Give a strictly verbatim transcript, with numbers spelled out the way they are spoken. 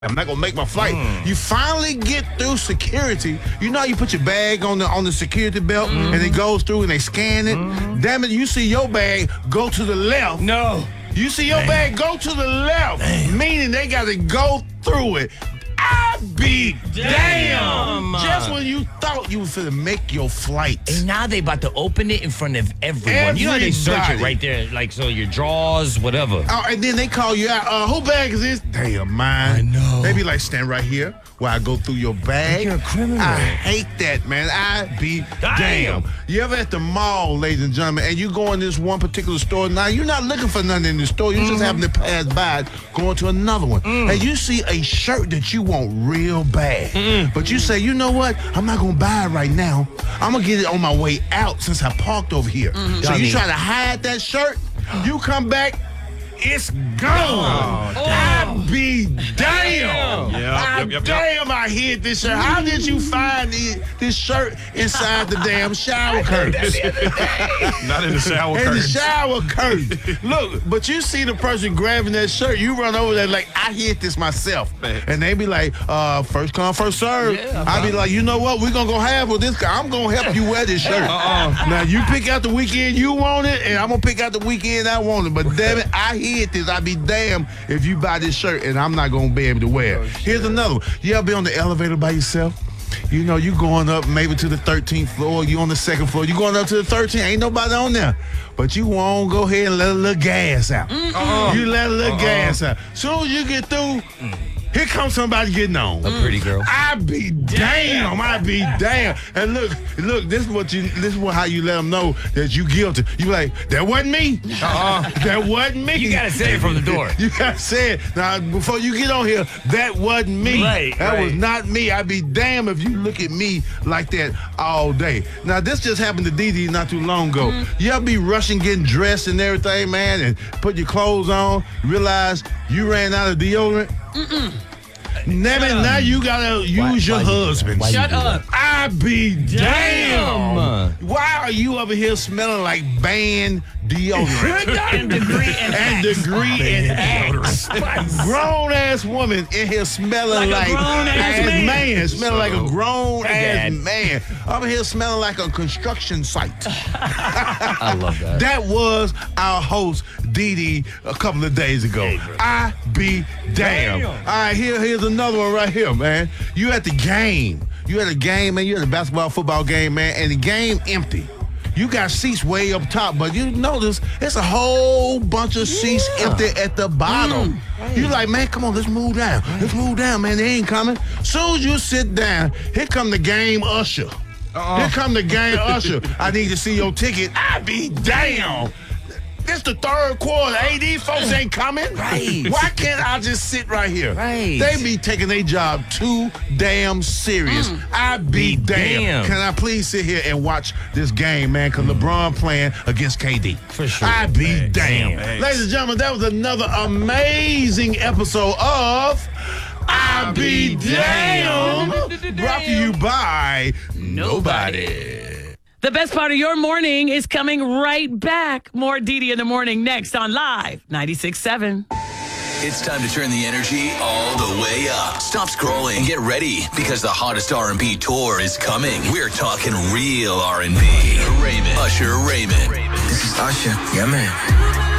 I'm not gonna make my flight. Mm. You finally get through security. You know, you put your bag on the on the security belt, Mm-hmm. and it goes through, and they scan it. Mm-hmm. Damn it! You see your bag go to the left. No. You see your bag go to the left, Damn. meaning they got to go through it. I be damn. Damn. Just when you thought you was finna make your flight. And now they about to open it in front of everyone. You know they search it Everybody. right there, like so your drawers, whatever. Oh, and then they call you out. Uh, who bag is this? Damn, mine. I know. They be like, stand right here while I go through your bag. You're a criminal. I hate that, man. I be Damn. damn. You ever at the mall, ladies and gentlemen, and you go in this one particular store. Now, you're not looking for nothing in the store. You Mm-hmm. just happen to pass by, going to another one. Mm. And you see a shirt that you want real bad. Mm-mm. But you say, you know what? I'm not going to buy it right now. I'm going to get it on my way out since I parked over here. Mm-hmm. So you Dummy. try to hide that shirt. You come back. It's gone. Oh, I be damn. Yep, I yep, yep, yep. damn I hid this shirt. How did you find the, this shirt inside the damn shower curtains? Not in the shower In the curtains. shower curtain. Look, but you see the person grabbing that shirt, you run over there like, I hid this myself. Man. And they be like, uh, first come, first serve. Yeah, I be like, you know what? We're going to go half with this guy. I'm going to help you wear this shirt. Uh-uh. Now, you pick out the weekend you want it, and I'm going to pick out the weekend I want it. But damn it, I hid this. I be damn if you buy this shirt, and I'm not going to be able to wear it. Here's another one. You ever be on the elevator by yourself? You know, you going up maybe to the thirteenth floor, you on the second floor, you going up to the thirteenth, ain't nobody on there. But you won't go ahead and let a little gas out. Uh-uh. You let a little Uh-uh. gas out. Soon as you get through, here comes somebody getting on. A pretty girl. I be damn, I be damn. And look, look, this is what you this is what how you let them know that you guilty. You like, that wasn't me. Uh-uh. That wasn't me. You gotta say it from the door. You gotta say it. Now, before you get on here, that wasn't me. Right, that right. was not me. I'd be damn if you look at me like that all day. Now, this just happened to Dee Dee not too long ago. Mm-hmm. Y'all be rushing, getting dressed and everything, man, and put your clothes on, realize you ran out of deodorant. Mm-mm. Now, now you gotta use Why- your why you do that? husband. Why you Shut do that? up. I be damn. Damn. Why are you over here smelling like band deodorant? And degree and and Axe. degree and axe. Grown ass woman in here smelling Like like, a grown-ass man. man. Smelling like a grown Hey, ass Dad. man. I'm here smelling like a construction site. I love that. That was our host, Dee Dee, a couple of days ago. I be damn. Damn. All right, here, here's another one right here, man. You at the game. You at a game, man. You at a basketball, football game, man, and the game empty. You got seats way up top, but you notice it's a whole bunch of seats Yeah. empty at the bottom. You like, man, come on, let's move down. Let's move down, man. They ain't coming. Soon as you sit down, here come the game usher. Uh-uh. Here come the game usher. I need to see your ticket. I be damn. This the third quarter. A D folks ain't coming. Right. Why can't I just sit right here? Right. They be taking their job too damn serious. I be, Be damn. damn. Can I please sit here and watch this game, man? Because LeBron playing against K D. For sure. I be damn. Thanks. Ladies and gentlemen, that was another amazing episode of I Be Damn. Brought to you by Nobody. The best part of your morning is coming right back. More Dee Dee in the morning next on Live ninety-six point seven. It's time to turn the energy all the way up. Stop scrolling and get ready because the hottest R and B tour is coming. We're talking real R and B. Raymond, Usher Raymond. This is Usher. Yeah, man.